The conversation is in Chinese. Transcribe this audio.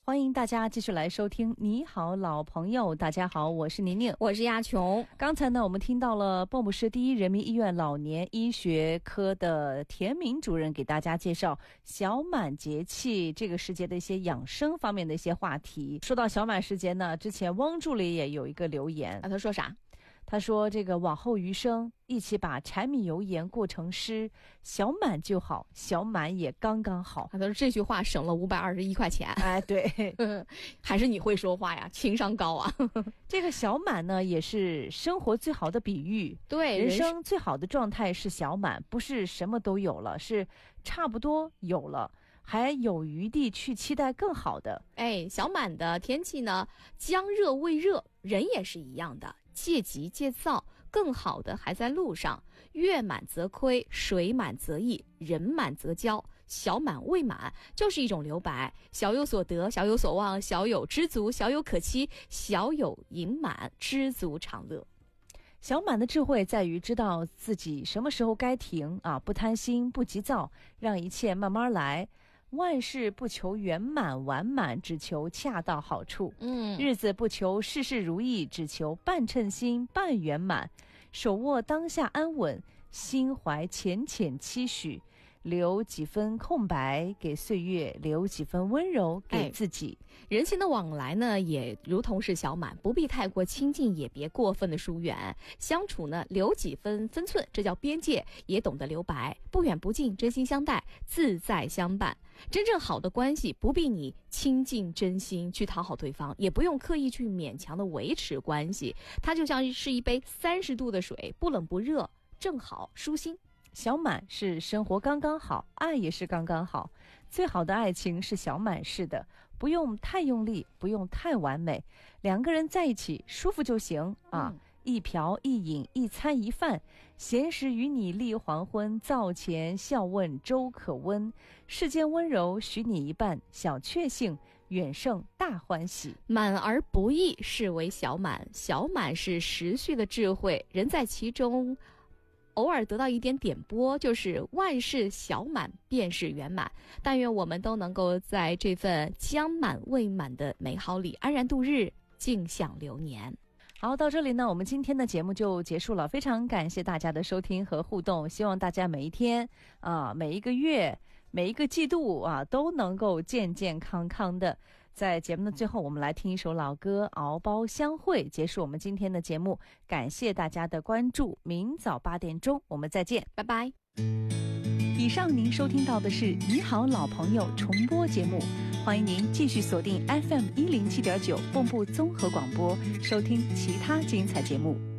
欢迎大家继续来收听你好老朋友。大家好，我是宁宁， 我是亚琼。 刚才呢我们听到了蚌埠市第一人民医院老年医学科的田明主任给大家介绍小满节气这个时节的一些养生方面的一些话题。说到小满时节呢，之前汪助理也有一个留言他说啥？ 他说这个往后余生一起把柴米油盐过成诗，小满就好，小满也刚刚好。 他说这句话省了521块钱。 哎，对还是你会说话呀，情商高啊。 这个小满呢也是生活最好的比喻。 对， 人生最好的状态是小满，不是什么都有了，是差不多有了，还有余地去期待更好的。 哎，小满的天气呢，将热未热，人也是一样的，戒急戒躁，更好的还在路上。月满则亏，水满则溢，人满则骄。小满未满就是一种留白，小有所得，小有所望，小有知足，小有可期，小有盈满，知足常乐。 小满的智慧在于知道自己什么时候该停啊，不贪心，不急躁，让一切慢慢来。万事不求圆满完满，只求恰到好处。日子不求事事如意，只求半称心半圆满。手握当下安稳，心怀浅浅期许，留几分空白给岁月，留几分温柔给自己。 人情的往来呢，也如同是小满，不必太过亲近，也别过分的疏远。相处呢，留几分分寸，这叫边界，也懂得留白，不远不近，真心相待，自在相伴。真正好的关系，不必你倾尽真心去讨好对方，也不用刻意去勉强的维持关系。它就像是一杯30度的水，不冷不热，正好舒心。 小满是生活刚刚好，爱也是刚刚好。最好的爱情是小满式的，不用太用力，不用太完美，两个人在一起舒服就行啊。一瓢一饮，一餐一饭，闲时与你立黄昏，灶前笑问粥可温。世间温柔许你一半，小确幸远胜大欢喜。 满而不易是为小满，小满是时序的智慧，人在其中偶尔得到一点点拨，就是万事小满便是圆满。但愿我们都能够在这份将满未满的美好里安然度日，静享流年。 好，到这里呢，我们今天的节目就结束了。非常感谢大家的收听和互动，希望大家每一天每一个月，每一个季度都能够健健康康的。在节目的最后，我们来听一首老歌《敖包相会》，结束我们今天的节目。感谢大家的关注，明早8点钟我们再见， 拜拜。 以上您收听到的是你好老朋友重播节目，欢迎您继续锁定 FM107.9 蚌埠综合广播，收听其他精彩节目。